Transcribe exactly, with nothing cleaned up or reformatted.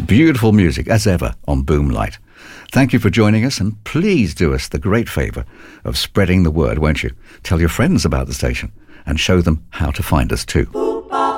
Beautiful music, as ever, on Boomlight. Thank you for joining us, and please do us the great favour of spreading the word, won't you? Tell your friends about the station and show them how to find us too.